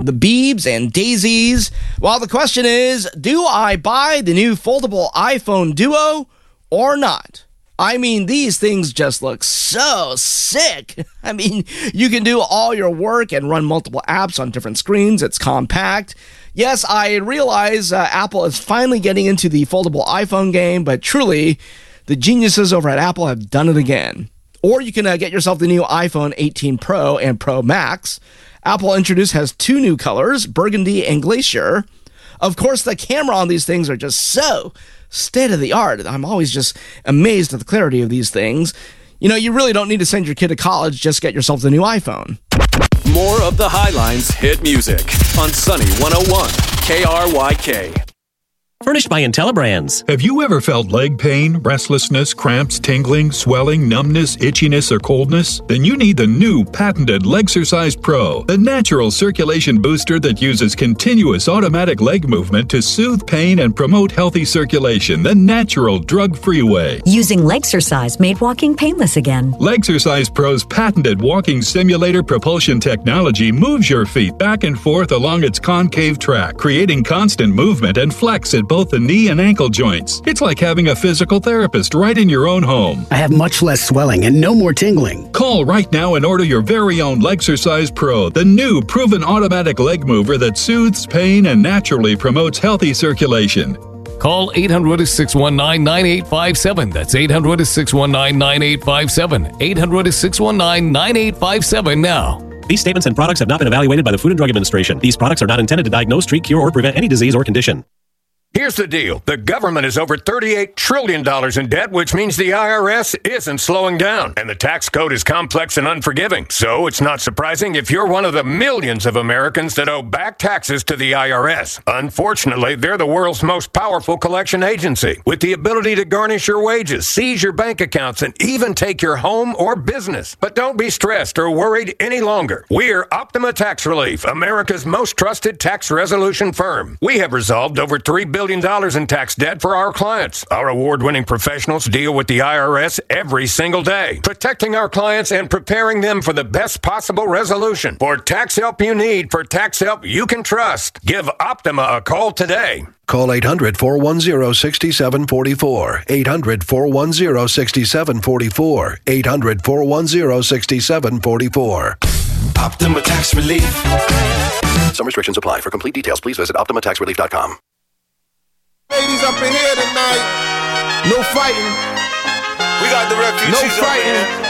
the Beebs and Daisies. Well, the question is, do I buy the new foldable iPhone Duo or not? I mean, these things just look so sick. I mean, you can do all your work and run multiple apps on different screens. It's compact. Yes, I realize Apple is finally getting into the foldable iPhone game, but truly, the geniuses over at Apple have done it again. Or you can get yourself the new iPhone 18 Pro and Pro Max. Apple has 2 new colors, Burgundy and Glacier. Of course, the camera on these things are just so state-of-the-art. I'm always just amazed at the clarity of these things. You know, you really don't need to send your kid to college. Just get yourself the new iPhone. More of the Highlines hit music on Sunny 101 KRYK. Furnished by IntelliBrands. Have you ever felt leg pain, restlessness, cramps, tingling, swelling, numbness, itchiness, or coldness? Then you need the new patented Legsercise Pro, the natural circulation booster that uses continuous automatic leg movement to soothe pain and promote healthy circulation the natural, drug-free way. Using Legsercise made walking painless again. Legsercise Pro's patented walking simulator propulsion technology moves your feet back and forth along its concave track, creating constant movement and flex at both the knee and ankle joints. It's like having a physical therapist right in your own home. I have much less swelling and no more tingling. Call right now and order your very own Legsercise Pro, the new proven automatic leg mover that soothes pain and naturally promotes healthy circulation. Call 800-619-9857. That's 800-619-9857. 800-619-9857 now. These statements and products have not been evaluated by the Food and Drug Administration. These products are not intended to diagnose, treat, cure, or prevent any disease or condition. Here's the deal. The government is over $38 trillion in debt, which means the IRS isn't slowing down. And the tax code is complex and unforgiving. So it's not surprising if you're one of the millions of Americans that owe back taxes to the IRS. Unfortunately, they're the world's most powerful collection agency, with the ability to garnish your wages, seize your bank accounts, and even take your home or business. But don't be stressed or worried any longer. We're Optima Tax Relief, America's most trusted tax resolution firm. We have resolved over $3 billion in tax debt for our clients. Our award-winning professionals deal with the IRS every single day, protecting our clients and preparing them for the best possible resolution. For tax help you need, for tax help you can trust, give Optima a call today. Call 800-410-6744. 800-410-6744. 800-410-6744. Optima Tax Relief. Some restrictions apply. For complete details, please visit OptimaTaxRelief.com. Ladies up in here tonight. No fighting. We got the refugees. No fighting.